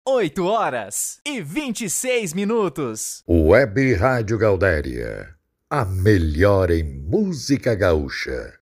8h26. Web Rádio Gaudéria, a melhor em música gaúcha.